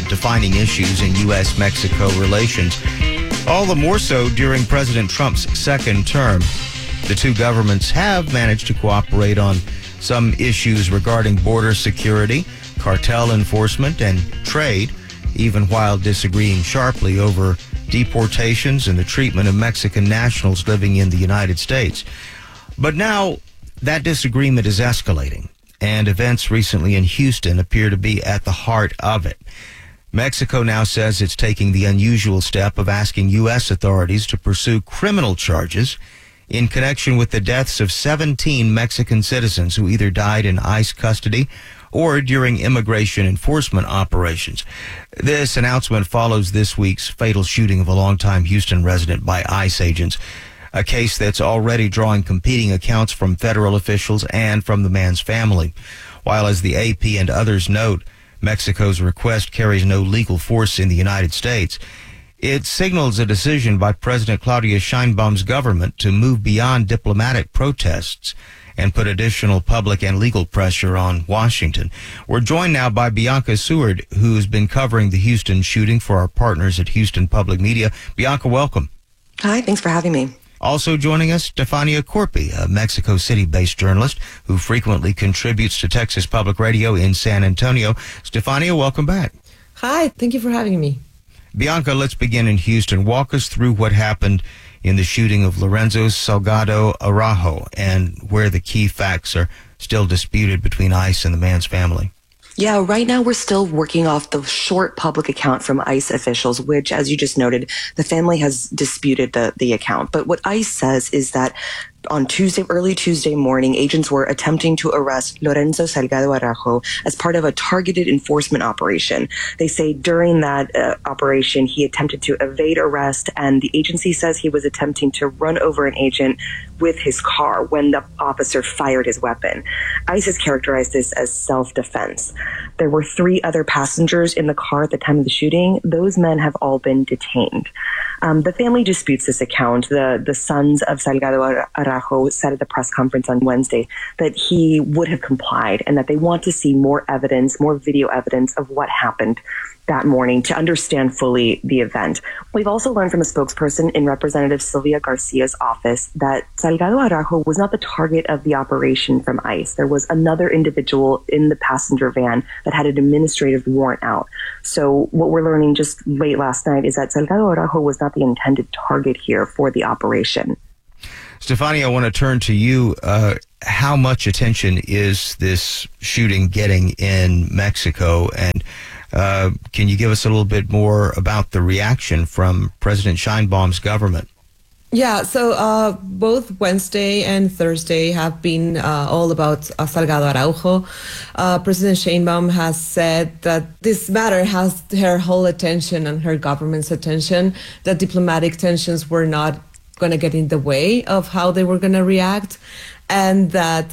defining issues in U.S.-Mexico relations, all the more so during President Trump's second term. The two governments have managed to cooperate on some issues regarding border security, cartel enforcement, and trade, even while disagreeing sharply over deportations and the treatment of Mexican nationals living in the United States. But now that disagreement is escalating, and events recently in Houston appear to be at the heart of it. Mexico now says it's taking the unusual step of asking U.S. authorities to pursue criminal charges in connection with the deaths of 17 Mexican citizens who either died in ICE custody or during immigration enforcement operations. This announcement follows this week's fatal shooting of a longtime Houston resident by ICE agents, a case that's already drawing competing accounts from federal officials and from the man's family. While, as the AP and others note, Mexico's request carries no legal force in the United States, it signals a decision by President Claudia Sheinbaum's government to move beyond diplomatic protests and put additional public and legal pressure on Washington. We're joined now by Bianca Seward, who's been covering the Houston shooting for our partners at Houston Public Media. Bianca, welcome. Hi, thanks for having me. Also joining us, Stefania Corpi, a Mexico City-based journalist who frequently contributes to Texas Public Radio in San Antonio. Stefania, welcome back. Hi, thank you for having me. Bianca, let's begin in Houston. Walk us through what happened in the shooting of Lorenzo Salgado Araujo and where the key facts are still disputed between ICE and the man's family. Yeah, right now we're still working off the short public account from ICE officials, which, as you just noted, the family has disputed the account. But what ICE says is that on early Tuesday morning, agents were attempting to arrest Lorenzo Salgado Araujo as part of a targeted enforcement operation. They say during that operation, he attempted to evade arrest, and the agency says he was attempting to run over an agent with his car when the officer fired his weapon. ICE has characterized this as self-defense. There were 3 other passengers in the car at the time of the shooting. Those men have all been detained. The family disputes this account. The sons of Salgado Araujo said at the press conference on Wednesday that he would have complied and that they want to see more evidence, more video evidence of what happened that morning to understand fully the event. We've also learned from a spokesperson in Representative Sylvia Garcia's office that Salgado Araujo was not the target of the operation from ICE. There was another individual in the passenger van that had an administrative warrant out. So what we're learning just late last night is that Salgado Araujo was not the intended target here for the operation. Stefania, I want to turn to you. How much attention is this shooting getting in Mexico? And can you give us a little bit more about the reaction from President Sheinbaum's government? Yeah, so both Wednesday and Thursday have been all about Salgado Araujo. President Sheinbaum has said that this matter has her whole attention and her government's attention, that diplomatic tensions were not going to get in the way of how they were going to react, and that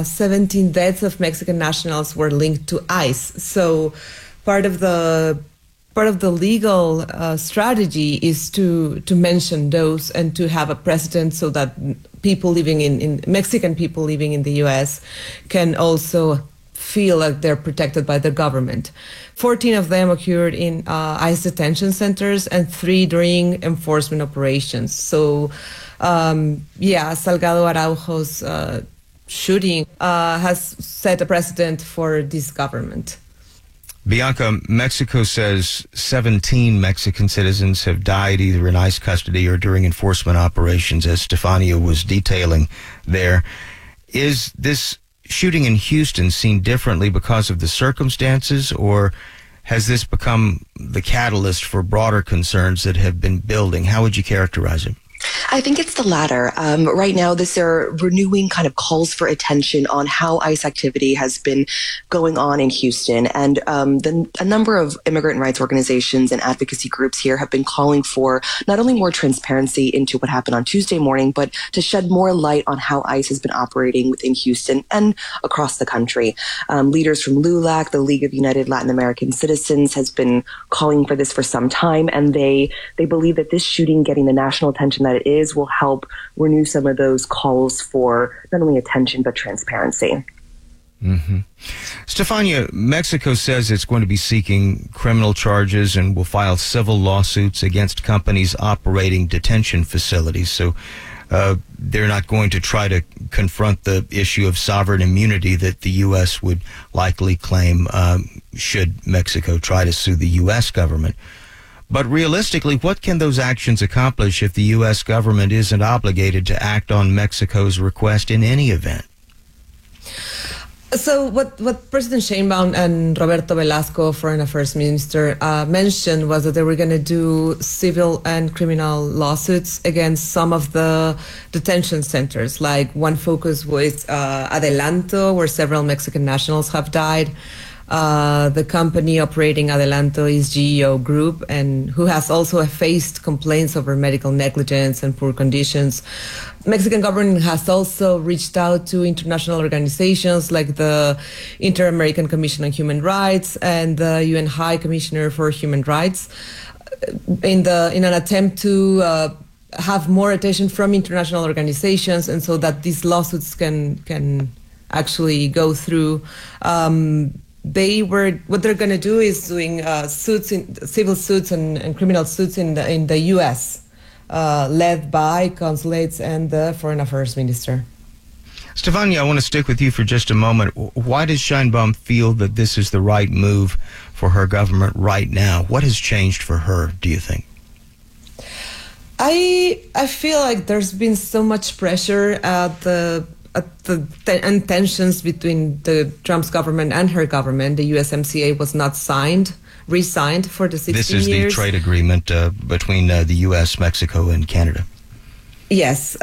17 deaths of Mexican nationals were linked to ICE. So part of the legal strategy is to mention those and to have a precedent so that people living in Mexican people living in the U.S. can also feel like they're protected by the government. 14 of them occurred in ICE detention centers and 3 during enforcement operations. So, Salgado Araujo's shooting has set a precedent for this government. Bianca, Mexico says 17 Mexican citizens have died either in ICE custody or during enforcement operations, as Stefania was detailing there. Is this shooting in Houston seen differently because of the circumstances, or has this become the catalyst for broader concerns that have been building? How would you characterize it? I think it's the latter. Right now, they're renewing kind of calls for attention on how ICE activity has been going on in Houston. And a number of immigrant rights organizations and advocacy groups here have been calling for not only more transparency into what happened on Tuesday morning, but to shed more light on how ICE has been operating within Houston and across the country. Leaders from LULAC, the League of United Latin American Citizens, has been calling for this for some time, and they believe that this shooting getting the national attention that it is will help renew some of those calls for not only attention but transparency. Stefania, Mexico says it's going to be seeking criminal charges and will file civil lawsuits against companies operating detention facilities. So they're not going to try to confront the issue of sovereign immunity that the U.S. would likely claim should Mexico try to sue the U.S. government. But realistically, what can those actions accomplish if the U.S. government isn't obligated to act on Mexico's request in any event? So what President Sheinbaum and Roberto Velasco, Foreign Affairs Minister, mentioned was that they were going to do civil and criminal lawsuits against some of the detention centers. Like one focus was Adelanto, where several Mexican nationals have died. The company operating Adelanto is GEO Group, and who has also faced complaints over medical negligence and poor conditions. Mexican government has also reached out to international organizations like the Inter-American Commission on Human Rights and the UN High Commissioner for Human Rights in an attempt to have more attention from international organizations, and so that these lawsuits can actually go through. What they're going to do is doing civil suits and criminal suits in the U.S. Led by consulates and the Foreign Affairs Minister. Stefania, I want to stick with you for just a moment. Why does Sheinbaum feel that this is the right move for her government right now? What has changed for her, do you think? I feel like there's been so much pressure and tensions between the Trump's government and her government. The USMCA was not re-signed for the 16 years. This is the trade agreement between the U.S., Mexico, and Canada. Yes.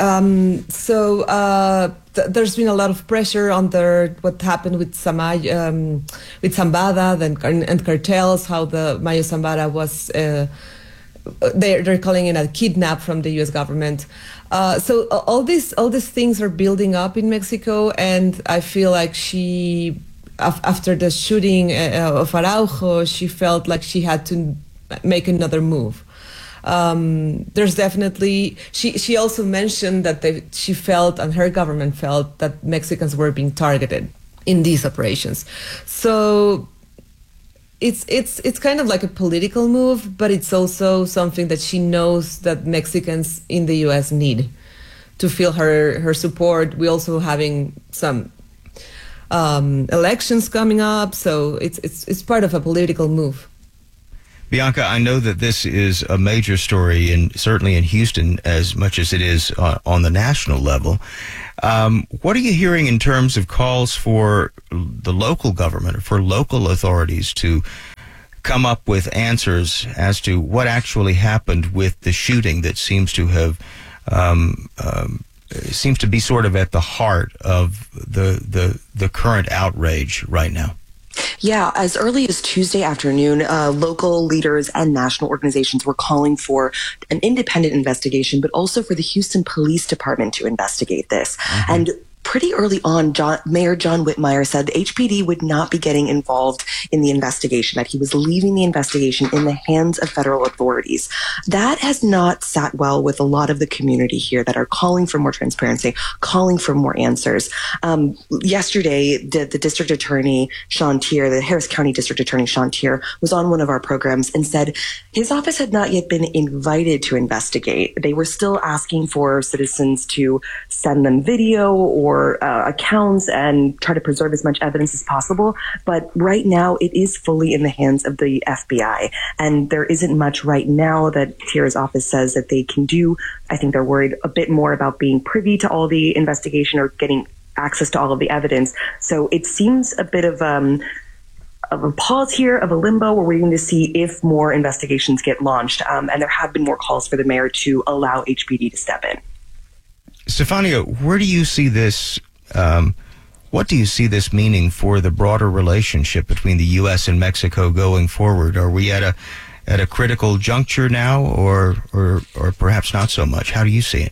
There's been a lot of pressure under what happened with Zambada and cartels, how the Mayo Zambada was, they're calling it a kidnap from the U.S. government. So all these things are building up in Mexico, and I feel like after the shooting of Araujo, she felt like she had to make another move. There's definitely, she also mentioned that she felt, and her government felt, that Mexicans were being targeted in these operations. So it's kind of like a political move, but it's also something that she knows that Mexicans in the U.S. need to feel her support. We're also having some elections coming up, so it's part of a political move. Bianca, I know that this is a major story, certainly in Houston, as much as it is on the national level. What are you hearing in terms of calls for the local government or for local authorities to come up with answers as to what actually happened with the shooting that seems to have seems to be sort of at the heart of the current outrage right now? Yeah, as early as Tuesday afternoon, local leaders and national organizations were calling for an independent investigation, but also for the Houston Police Department to investigate this. Mm-hmm. And pretty early on, Mayor John Whitmire said the HPD would not be getting involved in the investigation, that he was leaving the investigation in the hands of federal authorities. That has not sat well with a lot of the community here that are calling for more transparency, calling for more answers. Yesterday, the district attorney, Sean Tier, the Harris County District Attorney, Sean Tier, was on one of our programs and said his office had not yet been invited to investigate. They were still asking for citizens to send them video or accounts and try to preserve as much evidence as possible. But right now, it is fully in the hands of the FBI. And there isn't much right now that Tier's office says that they can do. I think they're worried a bit more about being privy to all the investigation or getting access to all of the evidence. So it seems a bit of a pause here, of a limbo. We're waiting to see if more investigations get launched. And there have been more calls for the mayor to allow HPD to step in. Stefania, where do you see this? What do you see this meaning for the broader relationship between the U.S. and Mexico going forward? Are we at a critical juncture now, or perhaps not so much? How do you see it?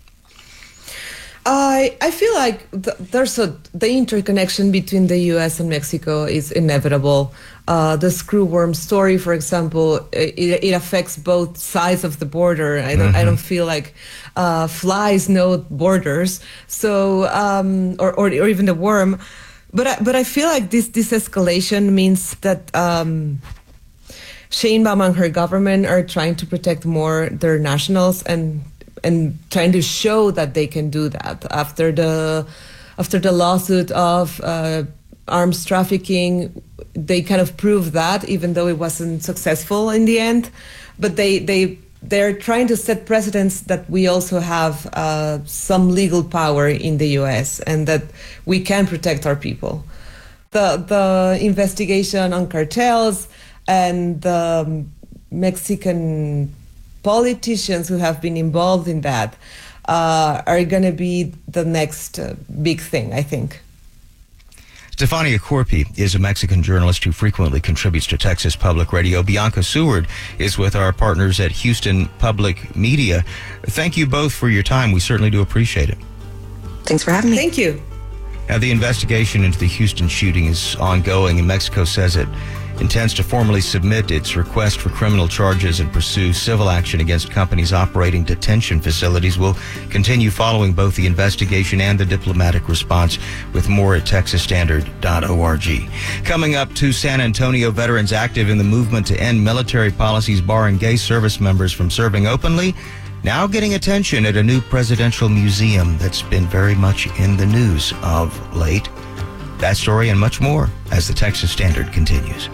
I feel like the interconnection between the U.S. and Mexico is inevitable. The screwworm story, for example, it affects both sides of the border. I don't feel like flies know borders. So or even the worm. But I feel like this escalation means that Sheinbaum and her government are trying to protect more their nationals and trying to show that they can do that after the lawsuit of arms trafficking. They kind of proved that, even though it wasn't successful in the end. But they're trying to set precedents that we also have some legal power in the U.S. and that we can protect our people. The investigation on cartels and the Mexican politicians who have been involved in that are going to be the next big thing, I think. Stefania Corpi is a Mexican journalist who frequently contributes to Texas Public Radio. Bianca Seward is with our partners at Houston Public Media. Thank you both for your time. We certainly do appreciate it. Thanks for having me. Thank you. Now, the investigation into the Houston shooting is ongoing, and Mexico says it intends to formally submit its request for criminal charges and pursue civil action against companies operating detention facilities. We'll continue following both the investigation and the diplomatic response with more at texasstandard.org. Coming up, 2 San Antonio veterans active in the movement to end military policies barring gay service members from serving openly, now getting attention at a new presidential museum that's been very much in the news of late. That story and much more as the Texas Standard continues.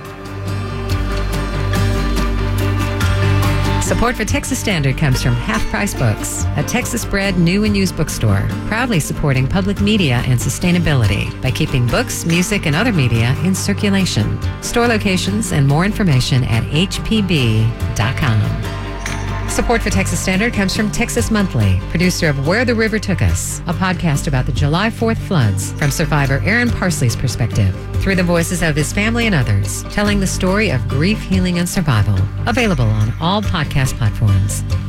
Support for Texas Standard comes from Half Price Books, a Texas-bred new and used bookstore, proudly supporting public media and sustainability by keeping books, music, and other media in circulation. Store locations and more information at hpb.com. Support for Texas Standard comes from Texas Monthly, producer of Where the River Took Us, a podcast about the July 4th floods from survivor Aaron Parsley's perspective, through the voices of his family and others, telling the story of grief, healing, and survival. Available on all podcast platforms.